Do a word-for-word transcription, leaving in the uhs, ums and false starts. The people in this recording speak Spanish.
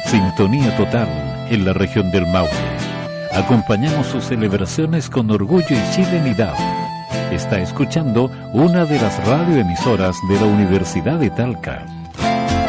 Sintonía total en la región del Maule. Acompañamos sus celebraciones con orgullo y chilenidad. Está escuchando una de las radioemisoras de la Universidad de Talca.